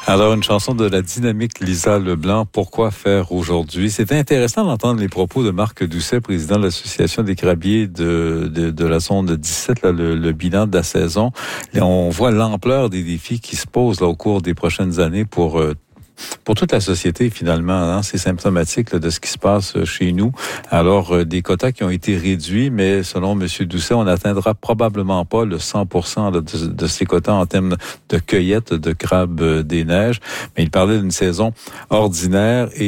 Alors, une chanson de la dynamique Lisa Leblanc, Pourquoi faire aujourd'hui? C'était intéressant d'entendre les propos de Marc Doucet, président de l'Association des crabiers de la zone 17, là, le bilan de la saison. Et on voit l'ampleur des défis qui se posent là, au cours des prochaines années pour toute la société, finalement, hein. C'est symptomatique là, de ce qui se passe chez nous. Alors, des quotas qui ont été réduits, mais selon M. Doucet, on n'atteindra probablement pas le 100% là, de ces quotas en termes de cueillette de crabes des neiges. Mais il parlait d'une saison ordinaire et